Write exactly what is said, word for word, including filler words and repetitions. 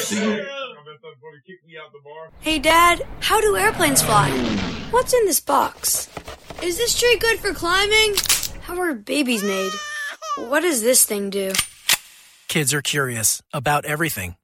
Hey, Dad, how do airplanes fly? What's in this box? Is this tree good for climbing? How are babies made? What does this thing do? Kids are curious about everything.